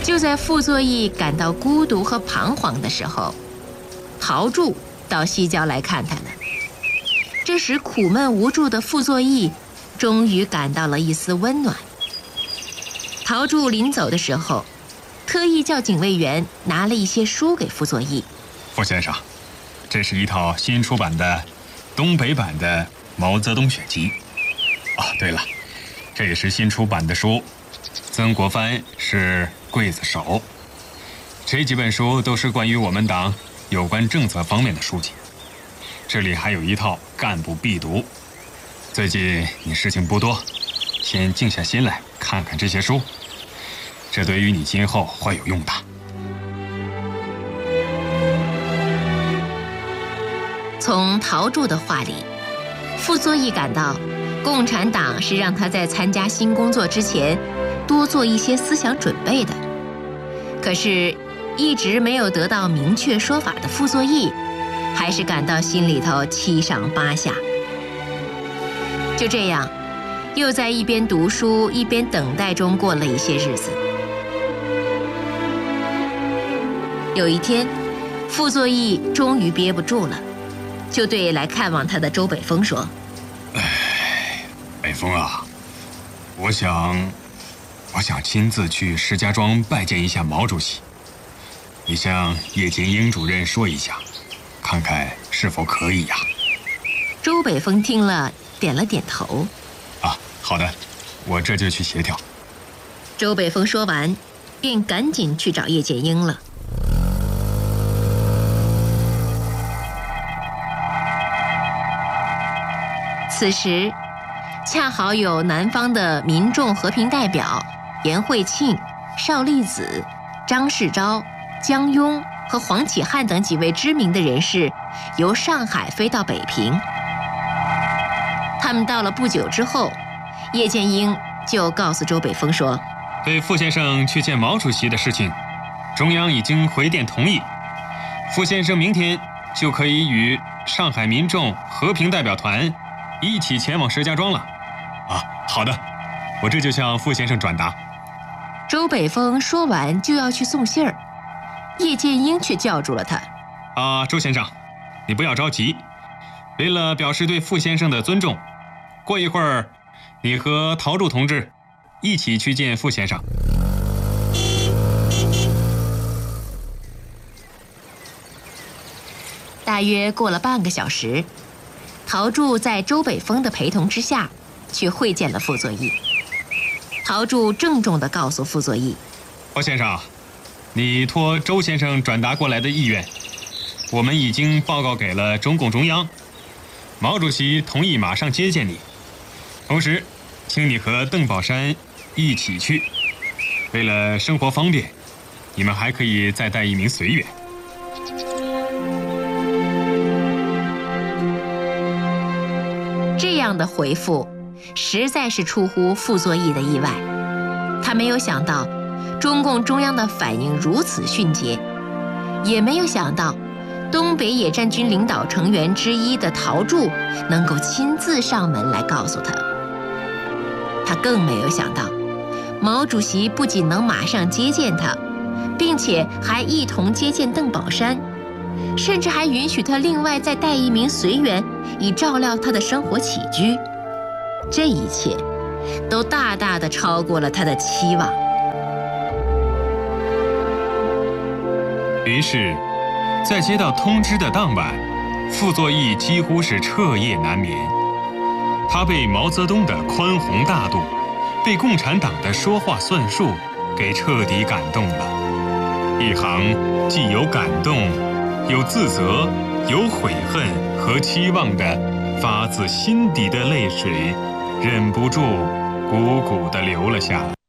就在傅作义感到孤独和彷徨的时候，陶铸到西郊来看他了。这时苦闷无助的傅作义终于感到了一丝温暖。陶铸临走的时候，特意叫警卫员拿了一些书给傅作义。 傅先生，这是一套新出版的东北版的毛泽东选集。哦，对了，这也是新出版的书，曾国藩是刽子手。这几本书都是关于我们党有关政策方面的书籍。这里还有一套干部必读。最近你事情不多，先静下心来看看这些书，这对于你今后会有用的。 从陶铸的话里，傅作义感到共产党是让他在参加新工作之前多做一些思想准备的。可是一直没有得到明确说法的傅作义还是感到心里头七上八下。就这样，又在一边读书一边等待中过了一些日子。有一天，傅作义终于憋不住了，就对来看望他的周北峰说： 北峰啊，我想亲自去石家庄拜见一下毛主席，你向叶剑英主任说一下，看看是否可以呀。 周北峰听了点了点头。 啊，好的，我这就去协调。 周北峰说完，便赶紧去找叶剑英了。此时，恰好有南方的民众和平代表严惠庆、邵力子、张世钊、江庸和黄启汉等几位知名的人士由上海飞到北平。他们到了不久之后，叶剑英就告诉周北峰说： 对傅先生去见毛主席的事情，中央已经回电同意，傅先生明天就可以与上海民众和平代表团一起前往石家庄了。啊，好的，我这就向傅先生转达。 周北峰说完就要去送信儿，叶剑英却叫住了他。 周先生，你不要着急，为了表示对傅先生的尊重，过一会儿你和陶铸同志一起去见傅先生。 大约过了半个小时，陶铸在周北峰的陪同之下去会见了傅作义。陶铸郑重地告诉傅作义： 傅先生，你托周先生转达过来的意愿，我们已经报告给了中共中央，毛主席同意马上接见你，同时请你和邓宝山一起去，为了生活方便，你们还可以再带一名随员。 这样的回复实在是出乎傅作义的意外，他没有想到中共中央的反应如此迅捷，也没有想到东北野战军领导成员之一的陶铸能够亲自上门来告诉他。他更没有想到毛主席不仅能马上接见他，并且还一同接见邓宝山，甚至还允许他另外再带一名随员，以照料他的生活起居。这一切都大大的超过了他的期望。 于是在接到通知的当晚，傅作义几乎是彻夜难眠。他被毛泽东的宽宏大度，被共产党的说话算数给彻底感动了。一行既有感动，有自责，有悔恨和期望的发自心底的泪水，忍不住汩汩地流了下来。